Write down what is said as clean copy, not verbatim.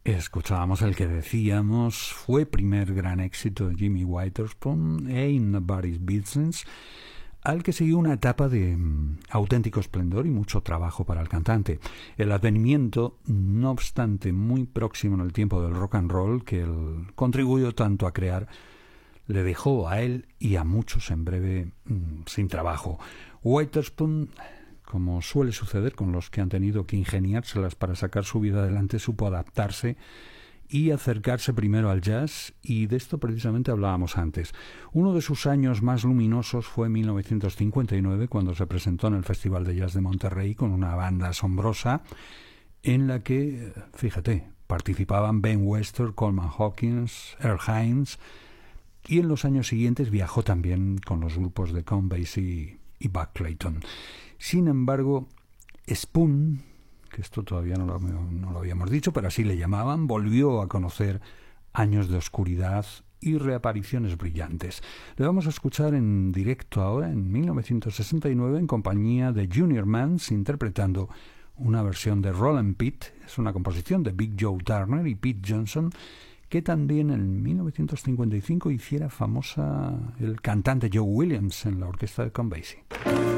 Escuchábamos el que decíamos fue primer gran éxito de Jimmy Witherspoon, Ain't Nobody's Business, al que siguió una etapa de auténtico esplendor y mucho trabajo para el cantante. El advenimiento, no obstante, muy próximo en el tiempo del rock and roll, que él contribuyó tanto a crear, le dejó a él y a muchos en breve sin trabajo. Witherspoon, como suele suceder con los que han tenido que ingeniárselas para sacar su vida adelante, supo adaptarse y acercarse primero al jazz, y de esto precisamente hablábamos antes. Uno de sus años más luminosos fue en 1959, cuando se presentó en el Festival de Jazz de Monterrey con una banda asombrosa en la que, fíjate, participaban Ben Webster, Coleman Hawkins, Earl Hines, y en los años siguientes viajó también con los grupos de Count Basie y Buck Clayton. Sin embargo, Spoon, que esto todavía no lo habíamos dicho, pero así le llamaban, volvió a conocer años de oscuridad y reapariciones brillantes. Le vamos a escuchar en directo ahora, en 1969, en compañía de Junior Mans, interpretando una versión de Roll & Pete. Es una composición de Big Joe Turner y Pete Johnson, que también en 1955 hiciera famosa el cantante Joe Williams en la orquesta de Count Basie.